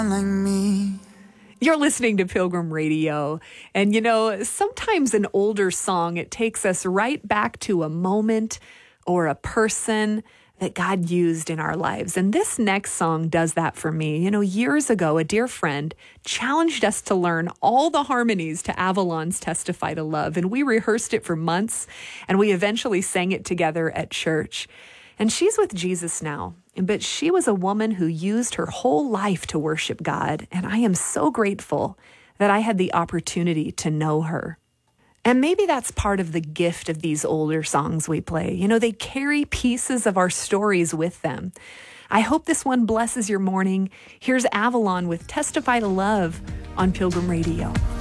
like me. You're listening to Pilgrim Radio. And sometimes an older song, it takes us right back to a moment or a person that God used in our lives. And this next song does that for me. Years ago, a dear friend challenged us to learn all the harmonies to Avalon's Testify to Love. And we rehearsed it for months, and we eventually sang it together at church. And she's with Jesus now. But she was a woman who used her whole life to worship God. And I am so grateful that I had the opportunity to know her. And maybe that's part of the gift of these older songs we play. They carry pieces of our stories with them. I hope this one blesses your morning. Here's Avalon with Testify to Love on Pilgrim Radio.